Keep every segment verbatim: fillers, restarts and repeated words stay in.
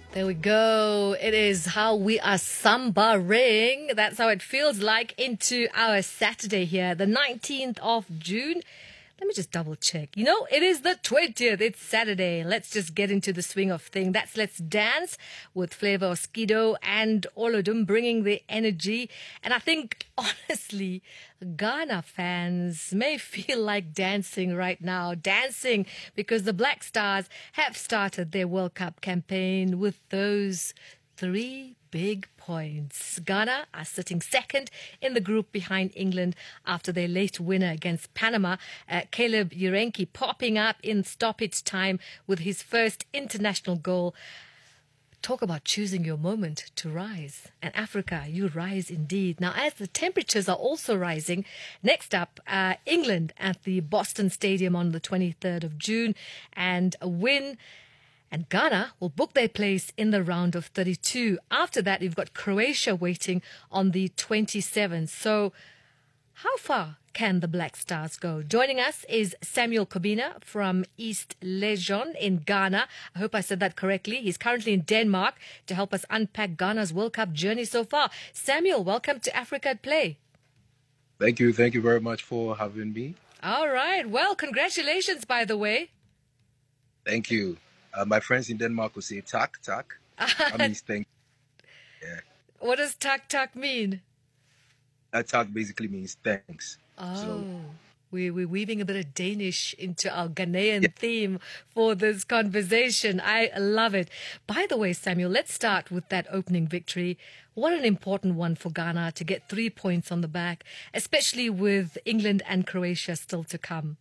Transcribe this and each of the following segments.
There we go. It is how we are sambaring. That's how it feels like into our Saturday here, the nineteenth of June. Let me just double check. You know, it is the twentieth. It's Saturday. Let's just get into the swing of things. That's Let's Dance with Flavor Oskido and Olodum bringing the energy. And I think, honestly, Ghana fans may feel like dancing right now. Dancing because the Black Stars have started their World Cup campaign with those three big points. Ghana are sitting second in the group behind England after their late winner against Panama. Uh, Caleb Urenki popping up in stoppage time with his first international goal. Talk about choosing your moment to rise. And Africa, you rise indeed. Now, as the temperatures are also rising, next up, uh, England at the Boston Stadium on the twenty-third of June. And a win. And Ghana will book their place in the round of thirty-two. After that, you've got Croatia waiting on the twenty-seventh. So how far can the Black Stars go? Joining us is Samuel Kobina from East Legon in Ghana. I hope I said that correctly. He's currently in Denmark to help us unpack Ghana's World Cup journey so far. Samuel, welcome to Africa at Play. Thank you. Thank you very much for having me. All right. Well, congratulations, by the way. Thank you. Uh, my friends in Denmark will say tak, tak. That means thank you. Yeah. What does tak, tak mean? That tak basically means thanks. Oh, so, we, we're weaving a bit of Danish into our Ghanaian yeah. theme for this conversation. I love it. By the way, Samuel, let's start with that opening victory. What an important one for Ghana to get three points on the back, especially with England and Croatia still to come.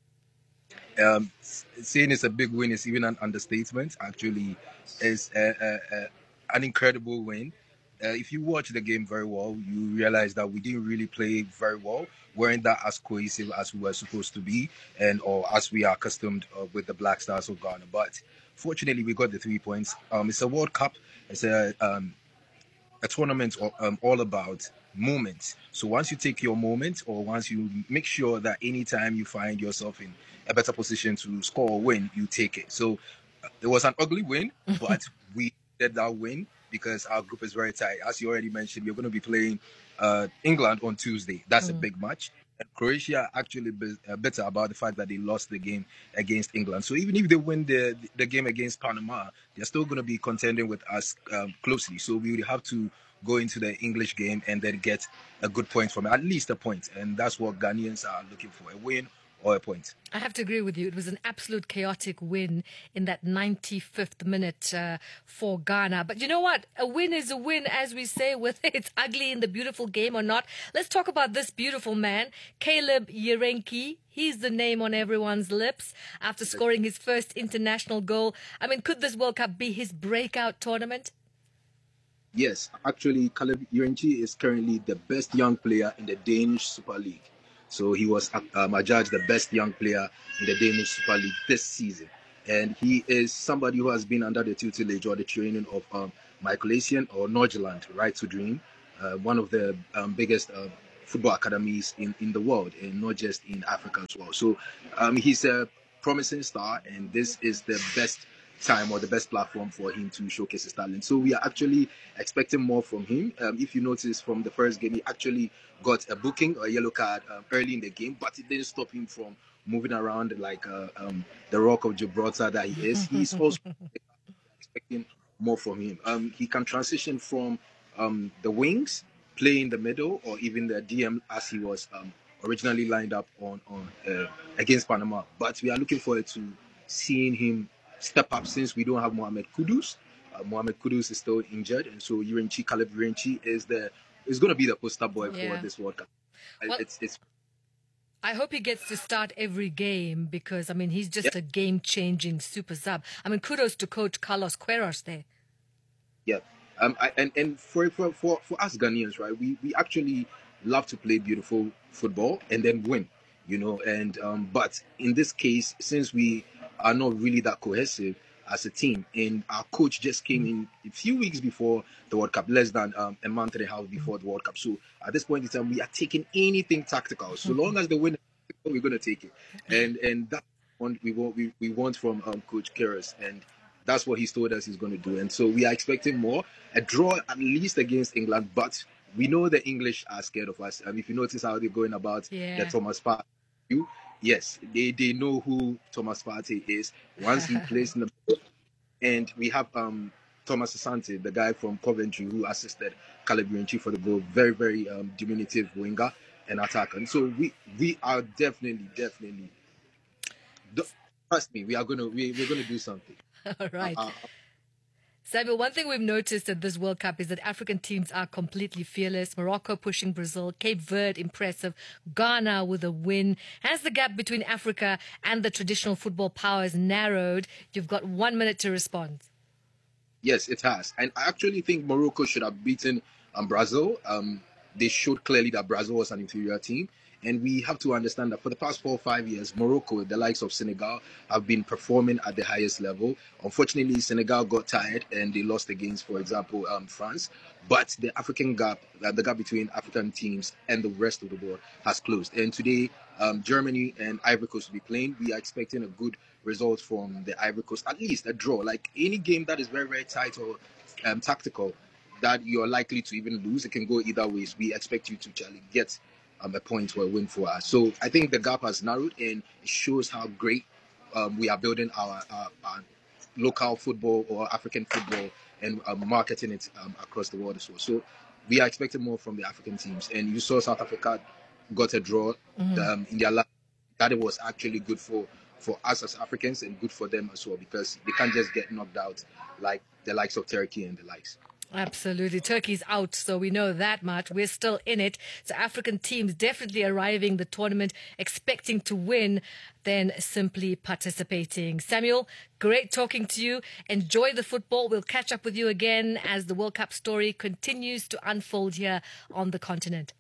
Um, saying it's a big win is even an understatement. Actually, it's a, a, a, an incredible win. Uh, if you watch the game very well, you realize that we didn't really play very well. Weren't that as cohesive as we were supposed to be, and or as we are accustomed uh, with the Black Stars of Ghana. But fortunately, we got the three points. Um, it's a World Cup. It's a um, a tournament um, all about moments. So once you take your moment, or once you make sure that anytime you find yourself in a better position to score or win, you take it. So uh, it was an ugly win, but we did that win because our group is very tight. As you already mentioned, we're going to be playing uh, England on Tuesday. That's mm. a big match. And Croatia actually be, uh, bitter about the fact that they lost the game against England. So even if they win the the game against Panama, they're still going to be contending with us um, closely. So we would have to go into the English game and then get a good point from it, at least a point. And that's what Ghanaians are looking for, a win or a point. I have to agree with you. It was an absolute chaotic win in that ninety-fifth minute uh, for Ghana. But you know what? A win is a win, as we say, whether it's ugly in the beautiful game or not. Let's talk about this beautiful man, Caleb Urenki. He's the name on everyone's lips after scoring his first international goal. I mean, could this World Cup be his breakout tournament? Yes, actually, Caleb Urenki is currently the best young player in the Danish Super League. So he was um, adjudged the best young player in the Danish Super League this season. And he is somebody who has been under the tutelage or the training of um, Michael Essien or Norgeland, Right to Dream, uh, one of the um, biggest uh, football academies in, in the world, and not just in Africa as well. So um, he's a promising star, and this is the best time or the best platform for him to showcase his talent. So we are actually expecting more from him. Um, if you notice from the first game, he actually got a booking or a yellow card um, early in the game, but it didn't stop him from moving around like uh, um, the Rock of Gibraltar that he is. He's also expecting more from him. Um, he can transition from um, the wings, play in the middle, or even the D M as he was um, originally lined up on, on uh, against Panama. But we are looking forward to seeing him step up since we don't have Mohamed Kudus. Uh, Mohamed Kudus is still injured, and so Urenki, Caleb Urenki is the is going to be the poster boy yeah. for this World Cup. Well, it's, it's. I hope he gets to start every game because I mean he's just yeah. a game-changing super sub. I mean kudos to Coach Carlos Queiroz there. Yeah, um, I, and and for, for for for us Ghanaians, right? We we actually love to play beautiful football and then win, you know. And um, but in this case, since we are not really that cohesive as a team, and our coach just came in a few weeks before the World Cup, less than um, a month and a half before the World Cup. So at this point in time, we are taking anything tactical. So long as they win, we're going to take it. And and that's what we want we, we want from um, Coach Queiroz. And That's what he's told us he's going to do. And so we are expecting more. A draw at least against England, but we know the English are scared of us. And if you notice how they're going about yeah. the Thomas Partey, yes, they, they know who Thomas Partey is. Once he plays in the... And we have um, Thomas Asante, the guy from Coventry, who assisted Caleb Irenchi for the goal. Very, very um, diminutive winger and attacker. And so we we are definitely, definitely... Trust me, we are gonna we, we're gonna do something. All right. Uh, uh, Samuel, one thing we've noticed at this World Cup is that African teams are completely fearless. Morocco pushing Brazil, Cape Verde impressive, Ghana with a win. Has the gap between Africa and the traditional football powers narrowed? You've got one minute to respond. Yes, it has. And I actually think Morocco should have beaten um, Brazil. Um, they showed clearly that Brazil was an inferior team. And we have to understand that for the past four or five years, Morocco, the likes of Senegal, have been performing at the highest level. Unfortunately, Senegal got tired and they lost against, for example, um, France. But the African gap, uh, the gap between African teams and the rest of the world has closed. And today, um, Germany and Ivory Coast will be playing. We are expecting a good result from the Ivory Coast, at least a draw. Like any game that is very, very tight or um, tactical, that you're likely to even lose, it can go either ways. We expect you to Charlie, get Um, a point or a win for us. So I think the gap has narrowed, and it shows how great um, we are building our, our, our local football or African football and um, marketing it um, across the world as well. So we are expecting more from the African teams. And you saw South Africa got a draw mm-hmm. um, in their last. That it was actually good for, for us as Africans and good for them as well, because they can't just get knocked out like the likes of Turkey and the likes. Absolutely. Turkey's out, so we know that much. We're still in it. So African teams definitely arriving the tournament expecting to win, then simply participating. Samuel, great talking to you. Enjoy the football. We'll catch up with you again as the World Cup story continues to unfold here on the continent.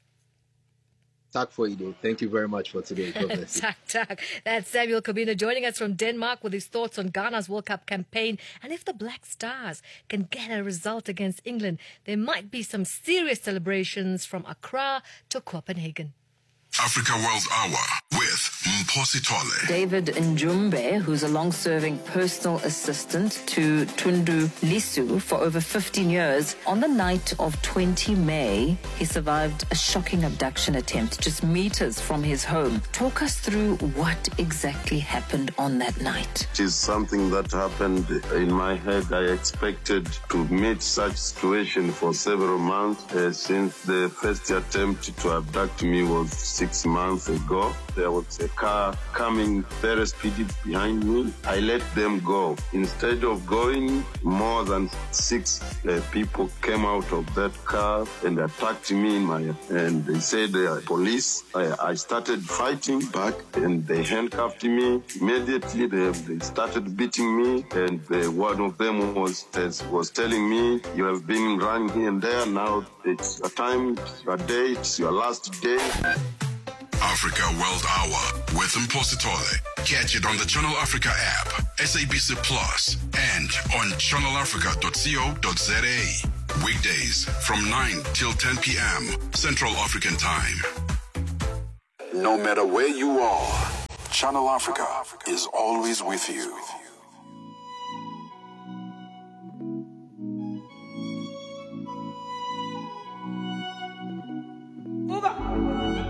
Tak for you. Thank you very much for today. God bless you. tak, tak. That's Samuel Kobina joining us from Denmark with his thoughts on Ghana's World Cup campaign. And if the Black Stars can get a result against England, there might be some serious celebrations from Accra to Copenhagen. Africa World Hour with Mposi Tole. David Njumbe, who's a long-serving personal assistant to Tundu Lisu for over fifteen years, on the night of the twentieth of May, he survived a shocking abduction attempt just meters from his home. Talk us through what exactly happened on that night. It is something that happened in my head. I expected to meet such situation for several months uh, since the first attempt to abduct me was Six months ago. There was a car coming very speedy behind me. I let them go. Instead of going, more than six uh, people came out of that car and attacked me in my, and they said they are police. I, I started fighting back and they handcuffed me. Immediately they, they started beating me, and the, one of them was, was telling me, you have been running here and there. Now it's a time, a day, it's your last day. Africa World Hour with Mposi Tole. Catch it on the Channel Africa app, S A B C Plus, and on channel africa dot co dot za. Weekdays from nine till ten p.m. Central African Time. No matter where you are, Channel Africa is always with you.